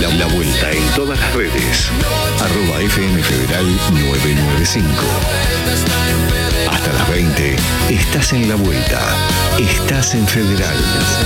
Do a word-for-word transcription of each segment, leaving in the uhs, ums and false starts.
La, la Vuelta en todas las redes. Arroba F M Federal novecientos noventa y cinco. Hasta las veinte, estás en La Vuelta. Estás en Federal.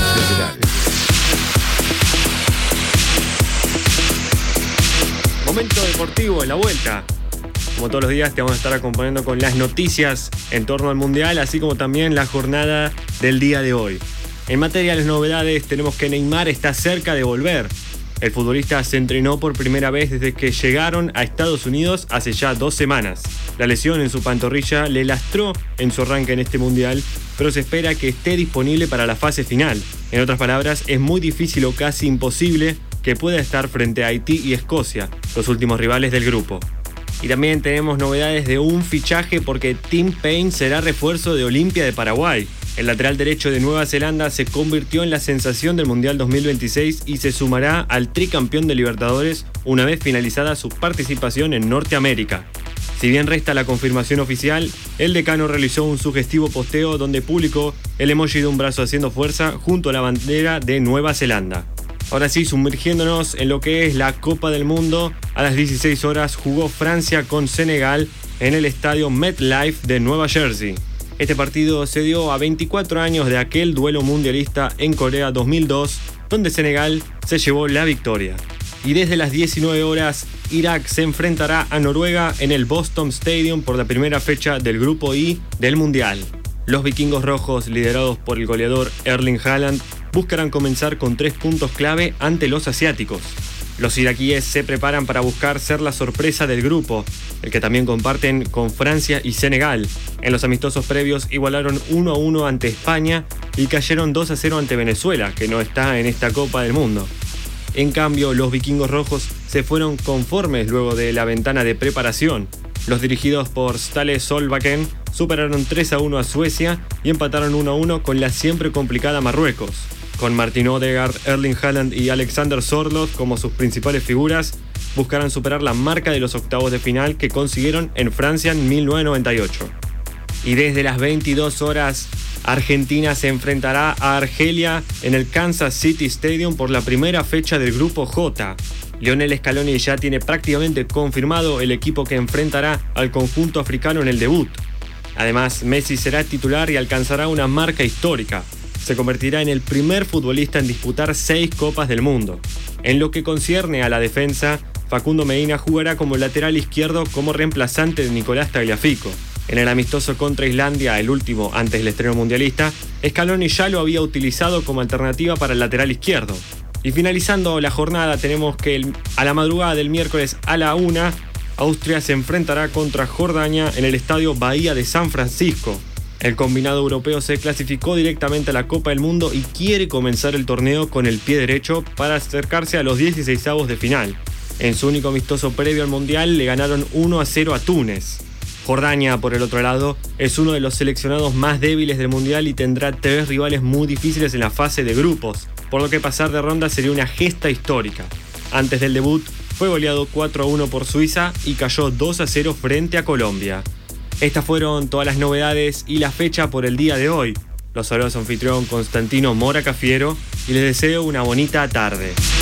Momento deportivo en La Vuelta. Como todos los días te vamos a estar acompañando con las noticias en torno al Mundial, así como también la jornada del día de hoy. En materia de las novedades, tenemos que Neymar está cerca de volver. El futbolista se entrenó por primera vez desde que llegaron a Estados Unidos hace ya dos semanas. La lesión en su pantorrilla le lastró en su arranque en este Mundial, pero se espera que esté disponible para la fase final. En otras palabras, es muy difícil o casi imposible que pueda estar frente a Haití y Escocia, los últimos rivales del grupo. Y también tenemos novedades de un fichaje porque Tim Payne será refuerzo de Olimpia de Paraguay. El lateral derecho de Nueva Zelanda se convirtió en la sensación del Mundial dos mil veintiséis y se sumará al tricampeón de Libertadores una vez finalizada su participación en Norteamérica. Si bien resta la confirmación oficial, el decano realizó un sugestivo posteo donde publicó el emoji de un brazo haciendo fuerza junto a la bandera de Nueva Zelanda. Ahora sí, sumergiéndonos en lo que es la Copa del Mundo, a las dieciséis horas jugó Francia con Senegal en el estadio MetLife de Nueva Jersey. Este partido se dio a veinticuatro años de aquel duelo mundialista en Corea dos mil dos, donde Senegal se llevó la victoria. Y desde las diecinueve horas, Irak se enfrentará a Noruega en el Boston Stadium por la primera fecha del Grupo I del Mundial. Los vikingos rojos, liderados por el goleador Erling Haaland, buscarán comenzar con tres puntos clave ante los asiáticos. Los iraquíes se preparan para buscar ser la sorpresa del grupo, el que también comparten con Francia y Senegal. En los amistosos previos igualaron uno a uno ante España y cayeron dos a cero ante Venezuela, que no está en esta Copa del Mundo. En cambio, los vikingos rojos se fueron conformes luego de la ventana de preparación. Los dirigidos por Ståle Solbakken superaron tres a uno a Suecia y empataron uno a uno con la siempre complicada Marruecos. Con Martin Odegaard, Erling Haaland y Alexander Sørloth como sus principales figuras, buscarán superar la marca de los octavos de final que consiguieron en Francia en mil novecientos noventa y ocho. Y desde las veintidós horas, Argentina se enfrentará a Argelia en el Kansas City Stadium por la primera fecha del Grupo J. Lionel Scaloni ya tiene prácticamente confirmado el equipo que enfrentará al conjunto africano en el debut. Además, Messi será titular y alcanzará una marca histórica. Se convertirá en el primer futbolista en disputar seis Copas del Mundo. En lo que concierne a la defensa, Facundo Medina jugará como lateral izquierdo como reemplazante de Nicolás Tagliafico. En el amistoso contra Islandia, el último antes del estreno mundialista, Scaloni ya lo había utilizado como alternativa para el lateral izquierdo. Y finalizando la jornada, tenemos que el, a la madrugada del miércoles a la una, Austria se enfrentará contra Jordania en el estadio Bahía de San Francisco. El combinado europeo se clasificó directamente a la Copa del Mundo y quiere comenzar el torneo con el pie derecho para acercarse a los dieciseisavos de final. En su único amistoso previo al Mundial le ganaron uno a cero a Túnez. Jordania, por el otro lado, es uno de los seleccionados más débiles del Mundial y tendrá tres rivales muy difíciles en la fase de grupos, por lo que pasar de ronda sería una gesta histórica. Antes del debut, fue goleado cuatro a uno por Suiza y cayó dos a cero frente a Colombia. Estas fueron todas las novedades y la fecha por el día de hoy. Los saludos a su anfitrión Constantino Mora Cafiero y les deseo una bonita tarde.